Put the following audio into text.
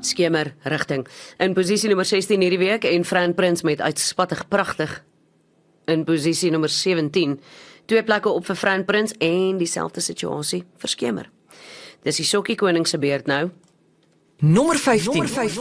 Skemer rigting. In posisie nommer 16 hierdie week en Fran Prins met uitspattig pragtig. In posisie nommer 17. 2 plekke op vir Fran Prins en dieselfde situasie vir Skemer. Dis die Sokkie Koning se beurt nou. Nommer 15.